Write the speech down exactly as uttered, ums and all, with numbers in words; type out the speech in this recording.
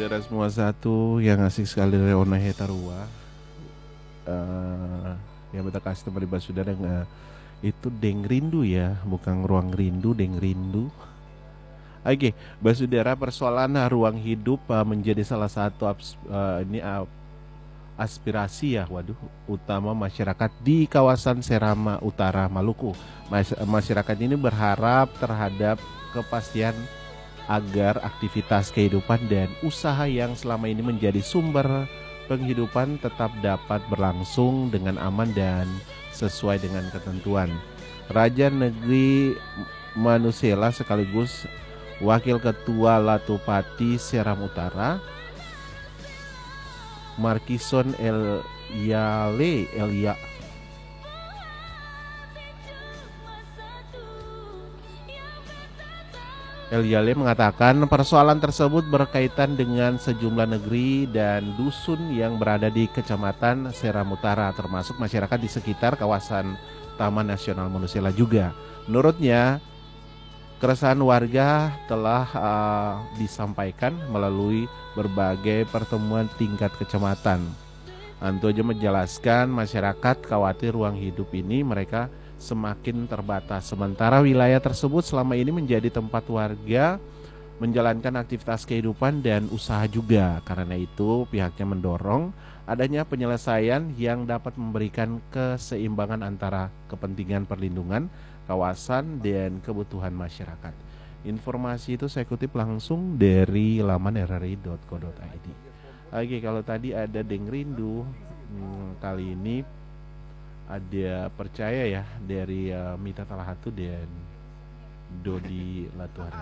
saudara semua, satu yang asik sekali dari Ona Hetarua, uh, yang kita kasih tempat di saudara nggak itu Deng Rindu ya, bukan ruang rindu, Deng Rindu. Oke, Basudara, persoalan uh, ruang hidup uh, menjadi salah satu abs, uh, ini uh, aspirasi ya, waduh, utama masyarakat di kawasan Serama Utara, Maluku. Mas, masyarakat ini berharap terhadap kepastian agar aktivitas kehidupan dan usaha yang selama ini menjadi sumber penghidupan tetap dapat berlangsung dengan aman dan sesuai dengan ketentuan. Raja Negeri Manusela sekaligus Wakil Ketua Latupati Seram Utara, Markison El Yale Elia El Yale mengatakan persoalan tersebut berkaitan dengan sejumlah negeri dan dusun yang berada di Kecamatan Seram Utara, termasuk masyarakat di sekitar kawasan Taman Nasional Manusela juga. Menurutnya, keresahan warga telah uh, disampaikan melalui berbagai pertemuan tingkat kecamatan. Antu aja menjelaskan masyarakat khawatir ruang hidup ini mereka semakin terbatas. Sementara wilayah tersebut selama ini menjadi tempat warga menjalankan aktivitas kehidupan dan usaha juga. Karena itu pihaknya mendorong adanya penyelesaian yang dapat memberikan keseimbangan antara kepentingan perlindungan kawasan dan kebutuhan masyarakat. Informasi itu saya kutip langsung dari laman r r i dot co dot i d. Oke, kalau tadi ada Deng Rindu, hmm, kali ini ada percaya ya dari uh, Mita Talahatu dan Dodi Latuara.